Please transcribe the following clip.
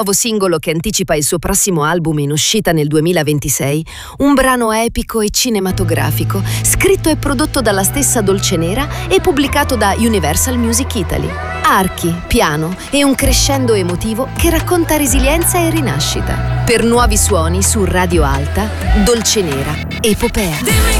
Nuovo singolo che anticipa il suo prossimo album in uscita nel 2026, un brano epico e cinematografico, scritto e prodotto dalla stessa Dolcenera e pubblicato da Universal Music Italy. Archi, piano e un crescendo emotivo che racconta resilienza e rinascita. Per Nuovi Suoni su Radio Alta, Dolcenera, Epopea.